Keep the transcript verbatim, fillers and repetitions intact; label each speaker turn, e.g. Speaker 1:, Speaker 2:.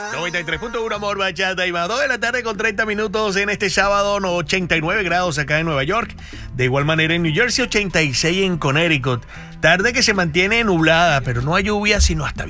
Speaker 1: noventa y tres punto uno Amor Bachata y más dos de la tarde con treinta minutos en este sábado, no, ochenta y nueve grados acá en Nueva York. De igual manera en New Jersey, ochenta y seis en Connecticut. Tarde que se mantiene nublada, pero no hay lluvia sino hasta